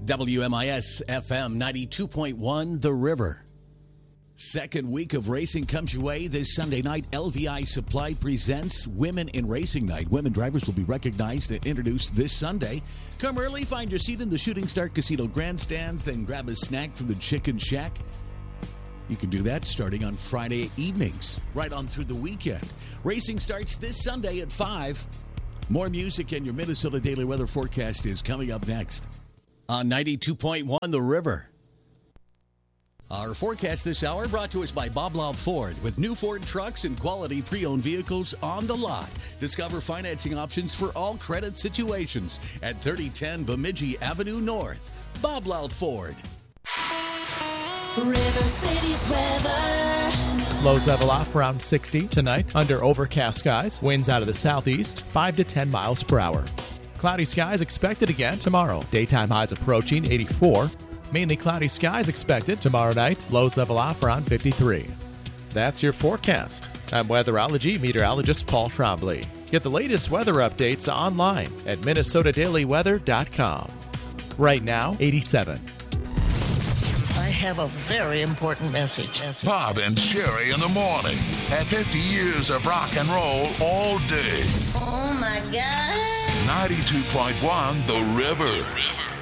WMIS FM 92.1 The River. Second week of racing comes your way this Sunday night. LVI Supply presents Women in Racing Night. Women drivers will be recognized and introduced this Sunday. Come early, find your seat in the Shooting Star Casino grandstands, then grab a snack from the Chicken Shack. You can do that starting on Friday evenings, right on through the weekend. Racing starts this Sunday at 5. More music and your Minnesota Daily Weather Forecast is coming up next on 92.1 The River. Our forecast this hour brought to us by Bob Laub Ford. With new Ford trucks and quality pre-owned vehicles on the lot. Discover financing options for all credit situations at 3010 Bemidji Avenue North. Bob Laub Ford. River City's weather. Lows level off around 60 tonight under overcast skies. Winds out of the southeast, 5 to 10 miles per hour. Cloudy skies expected again tomorrow. Daytime highs approaching 84. Mainly cloudy skies expected tomorrow night. Lows level off around 53. That's your forecast. I'm weatherology meteorologist Paul Trombley. Get the latest weather updates online at minnesotadailyweather.com. Right now, 87. I have a very important message. Bob and Sherry in the morning. At 50 years of rock and roll all day. Oh, my God. 92.1 The River.